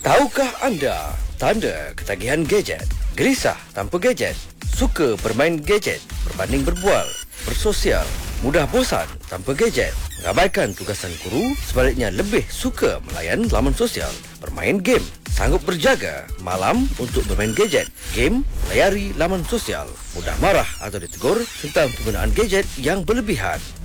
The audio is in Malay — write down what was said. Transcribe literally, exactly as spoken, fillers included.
Tahukah anda tanda ketagihan gadget? Gelisah tanpa gadget? Suka bermain gadget berbanding berbual, bersosial? Mudah bosan tanpa gadget? Mengabaikan tugasan guru? Sebaliknya lebih suka melayan laman sosial, bermain game? Sanggup berjaga malam untuk bermain gadget, game, melayari laman sosial? Mudah marah atau ditegur tentang penggunaan gadget yang berlebihan?